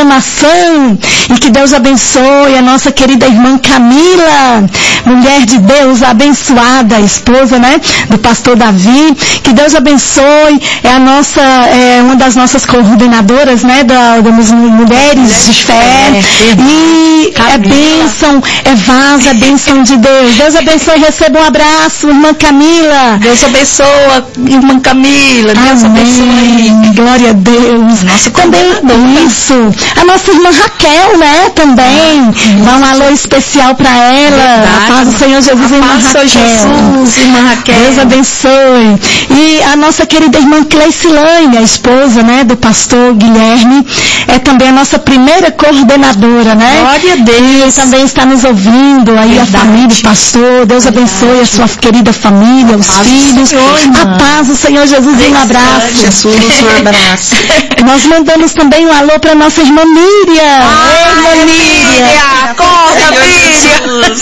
programação. E que Deus abençoe a nossa querida irmã Camila, mulher de Deus abençoada, esposa, né, do pastor Davi. Que Deus abençoe, uma das nossas coordenadoras, né, das mulheres de fé. E é bênção, é vaso, é bênção de Deus. Deus abençoe, receba um abraço, irmã Camila. Deus abençoa, irmã Camila. Deus abençoe. Glória a Deus. Nossa, também isso. A nossa irmã Raquel, né, também. Dá um alô especial para ela. A paz do Senhor Jesus, irmã Raquel. Jesus, irmã Raquel. Deus abençoe. E a nossa querida irmã Cleicilane, a esposa, né, do pastor Guilherme, é também a nossa primeira coordenadora, né? Glória a Deus. E também está nos ouvindo aí. A família, o pastor. Deus abençoe a sua querida família, os filhos. A paz do Senhor Jesus, e um abraço. Jesus, um abraço. Nós mandamos também um alô para nossa irmã Miriam. Irmã Miriam, acorda, Miriam.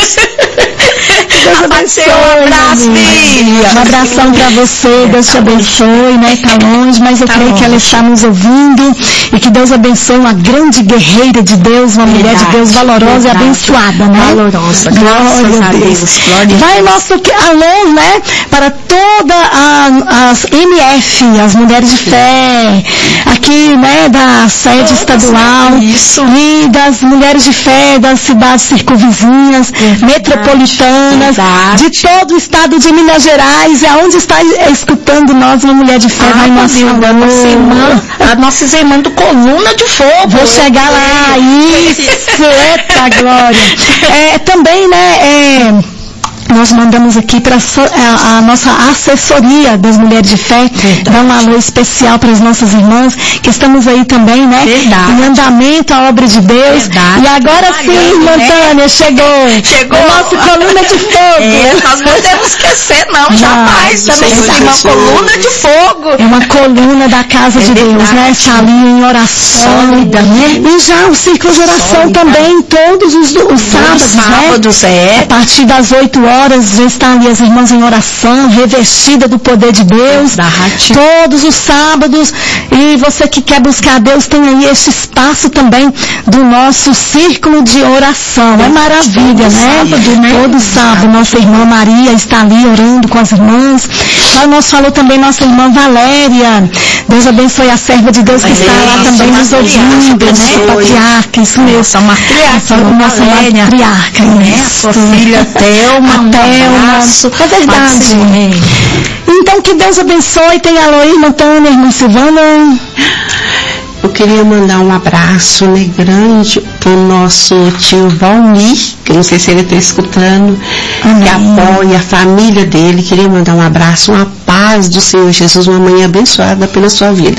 Deus abençoe. Um abraço, Miriam. Um abração para você. Deus te abençoe, né? Está longe, mas eu creio que ela está nos ouvindo. E que Deus abençoe uma grande guerreira de Deus, uma mulher de Deus valorosa e abençoada, né? Valorosa. Glória a Deus. Vai nosso alô, né? Para toda as MF, as mulheres de fé, aqui, né? Da sede estadual. Isso. E das mulheres de fé das cidades circunvizinhas, metropolitanas, de todo o estado de Minas Erais, e aonde está escutando nós, uma mulher de fé, vai nossa irmã, a nossa irmã do Coluna de Fogo. Vou chegar lá, isso, eita glória. Também, né, nós mandamos aqui para a nossa assessoria das mulheres de fé, dar um alô especial para as nossas irmãs, que estamos aí também, né? Em andamento, a obra de Deus. Verdade. E agora sim, irmã Tânia, chegou a nossa coluna de fogo. Nós não podemos esquecer, não, jamais. Uma coluna de fogo. É uma coluna da casa de Deus, né? Está ali em oração. Sólida, né? E já o círculo de oração também, todos os sábados, né? A partir das 8 horas, já estão ali as irmãs em oração, revestida do poder de Deus, todos os sábados. E você que quer buscar a Deus, tem aí esse espaço também do nosso círculo de oração. É maravilha, né? Todo sábado, nossa irmã Maria está ali orando com as irmãs. Lá nós falou também nossa irmã Valéria. Deus abençoe a serva de Deus que está lá também nos ouvindo, né? Patriarca, isso mesmo. Nossa matriarca, nossa matriarca, né? A sua filha Thelma. É verdade. Então que Deus abençoe. Tem alô, irmã Tânia, irmã Silvana. Eu queria mandar um abraço, né, grande pro nosso tio Valmir, que eu não sei se ele está escutando, que apoia a família dele. Queria mandar um abraço, uma paz do Senhor Jesus, uma manhã abençoada pela sua vida.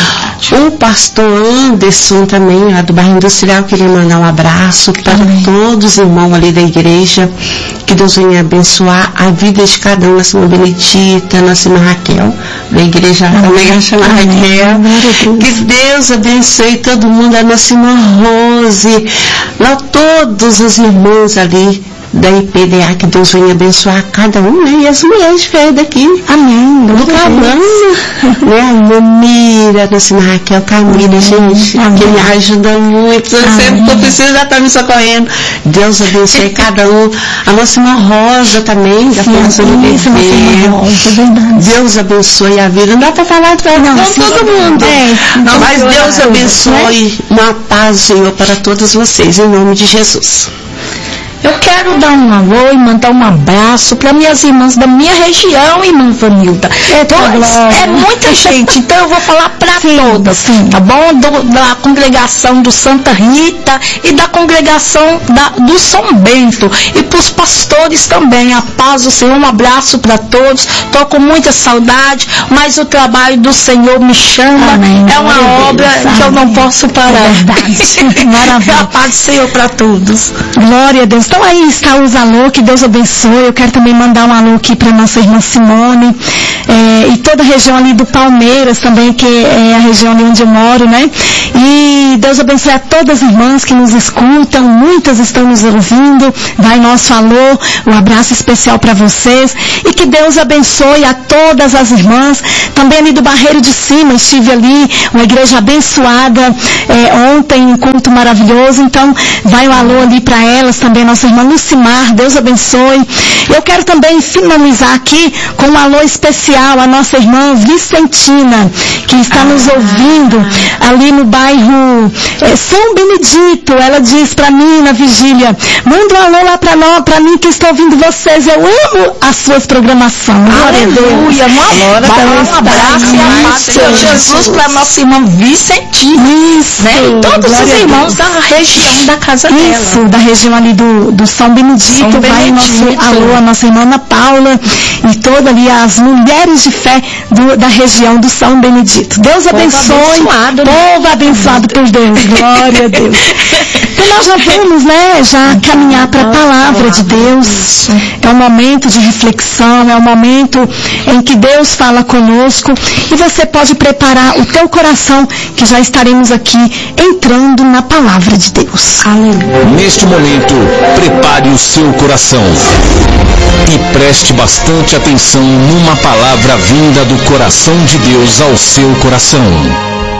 O pastor Anderson também, lá do bairro Industrial, queria mandar um abraço para todos os irmãos ali da igreja. Que Deus venha abençoar a vida de cada um, nossa irmã Benedita, nossa irmã Raquel, da igreja também chama Raquel. Que Deus abençoe todo mundo, a nossa irmã Rose, lá todos os irmãos ali da IPDA, que Deus venha abençoar cada um, né? E as mulheres de fé daqui. Amém. Do Cabana, né? A irmã Mira, nossa irmã Raquel, Camila, gente, que me ajuda muito. Sempre que eu preciso, já está me socorrendo. Deus abençoe cada um. A nossa irmã Rosa também, da Força do Bebê. Deus abençoe a vida. Não dá para falar de todo mundo. Mas Deus abençoe, uma paz, Senhor, para todos vocês, em nome de Jesus. Eu quero dar um alô e mandar um abraço para minhas irmãs da minha região, irmã Vanilda. É muita gente, então eu vou falar para todas, tá bom? Da congregação do Santa Rita e da congregação do São Bento. E para os pastores também, a paz do Senhor, um abraço para todos. Estou com muita saudade, mas o trabalho do Senhor me chama. Amém. É uma obra que eu não posso parar. É verdade. Maravilha. A paz do Senhor para todos. Glória a Deus. Então aí está os alô, que Deus abençoe. Eu quero também mandar um alô aqui para nossa irmã Simone, e toda a região ali do Palmeiras também, que é a região ali onde eu moro, né? E Deus abençoe a todas as irmãs que nos escutam, muitas estão nos ouvindo. Vai nosso alô, um abraço especial para vocês, e que Deus abençoe a todas as irmãs. Também ali do Barreiro de Cima, estive ali, uma igreja abençoada, ontem, um culto maravilhoso. Então vai um alô ali para elas também, nossa irmã Lucimar, Deus abençoe. Eu quero também finalizar aqui com um alô especial à nossa irmã Vicentina, que está nos ouvindo ali no bairro São Benedito. Ela diz para mim na vigília: manda um alô lá para mim que estou ouvindo vocês, eu amo as suas programações. Aleluia, um abraço e a paz do Senhor Jesus para nossa irmã Vicentina. Isso, né? E todos os irmãos da região da casa dela. Isso, da região ali do São Benedito. Vai nosso alô, a nossa irmã Ana Paula e todas ali as mulheres de fé da região do São Benedito. Deus abençoe. Povo abençoado por Deus. Glória a Deus. Então nós já vamos, né, já caminhar para a palavra de Deus. É um momento de reflexão, é um momento em que Deus fala conosco, e você pode preparar o teu coração, que já estaremos aqui entrando na palavra de Deus. Aleluia. Neste momento, prepare o seu coração e preste bastante atenção numa palavra vinda do coração de Deus ao seu coração.